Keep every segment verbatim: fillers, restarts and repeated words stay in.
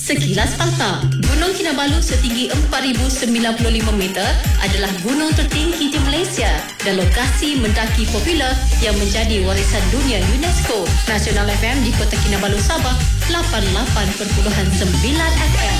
Sekilas fakta. Gunung Kinabalu setinggi empat ribu sembilan puluh lima meter adalah gunung tertinggi di Malaysia dan lokasi mendaki popular yang menjadi warisan dunia UNESCO. Nasional F M di Kota Kinabalu, Sabah, lapan puluh lapan perpuluhan sembilan F M.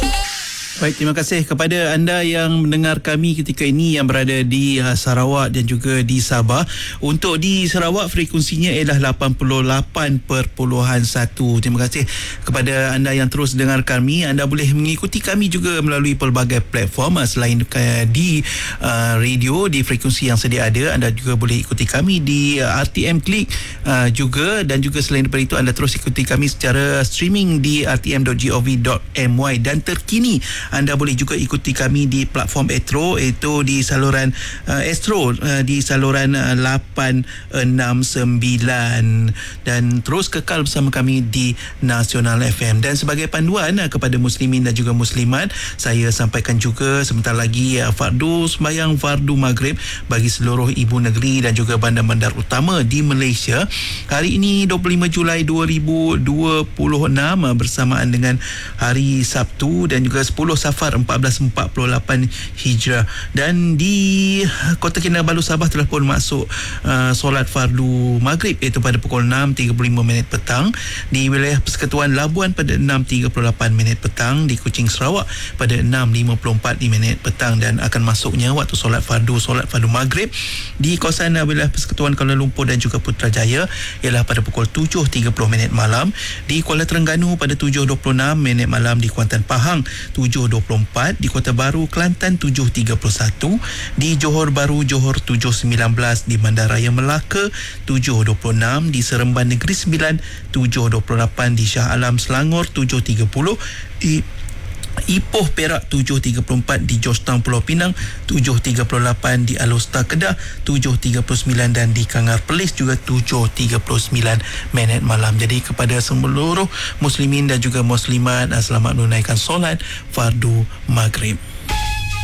Baik, terima kasih kepada anda yang mendengar kami ketika ini yang berada di uh, Sarawak dan juga di Sabah. Untuk di Sarawak, frekuensinya ialah lapan puluh lapan perpuluhan satu. Terima kasih kepada anda yang terus dengar kami. Anda boleh mengikuti kami juga melalui pelbagai platform uh, selain uh, di uh, radio, di frekuensi yang sedia ada. Anda juga boleh ikuti kami di uh, R T M Klik uh, juga, dan juga selain daripada itu anda terus ikuti kami secara streaming di r t m dot gov dot m y, dan terkini anda boleh juga ikuti kami di platform Astro, iaitu di saluran uh, Astro uh, di saluran uh, lapan enam sembilan, dan terus kekal bersama kami di Nasional F M. Dan sebagai panduan uh, kepada muslimin dan juga muslimat, saya sampaikan juga sebentar lagi uh, fardu sembahyang fardu maghrib bagi seluruh ibu negeri dan juga bandar-bandar utama di Malaysia hari ini dua puluh lima Julai dua ribu dua puluh enam uh, bersamaan dengan hari Sabtu dan juga sepuluh Safar empat belas empat puluh lapan Hijrah. Dan di Kota Kinabalu, Sabah telah pun masuk uh, solat fardu maghrib, iaitu pada pukul enam tiga puluh lima minit petang. Di wilayah Persekutuan Labuan pada enam tiga puluh lapan minit petang. Di Kuching, Sarawak pada enam lima puluh empat minit petang. Dan akan masuknya waktu solat fardu solat fardu maghrib di kawasan uh, wilayah Persekutuan Kuala Lumpur dan juga Putrajaya ialah pada pukul tujuh tiga puluh minit malam. Di Kuala Terengganu pada tujuh dua puluh enam minit malam. Di Kuantan Pahang tujuh dua puluh empat, di Kota Baru Kelantan tujuh tiga puluh satu, di Johor Baru Johor tujuh sembilan belas, di Bandaraya Melaka tujuh dua puluh enam, di Seremban Negeri Sembilan tujuh dua puluh lapan, di Shah Alam Selangor tujuh tiga puluh, di Ipoh Perak tujuh tiga puluh empat, di Georgetown Pulau Pinang tujuh tiga puluh lapan, di Alor Kedah tujuh tiga puluh sembilan, dan di Kangar Perlis juga tujuh tiga puluh sembilan minit malam. Jadi kepada seluruh muslimin dan juga muslimat, selamat menunaikan solat fardu maghrib.